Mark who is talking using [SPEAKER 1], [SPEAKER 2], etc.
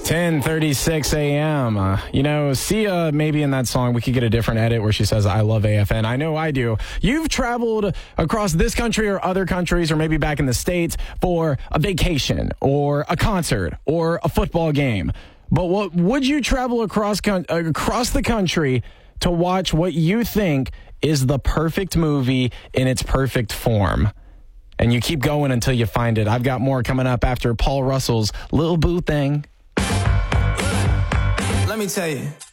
[SPEAKER 1] 10:36 a.m. Sia, maybe in that song, we could get a different edit where she says, I love AFN. I know I do. You've traveled across this country or other countries or maybe back in the States for a vacation or a concert or a football game. But what would you travel across the country to watch what you think is the perfect movie in its perfect form? And you keep going until you find it. I've got more coming up after Paul Russell's Lil Boo Thing.
[SPEAKER 2] Let me tell you.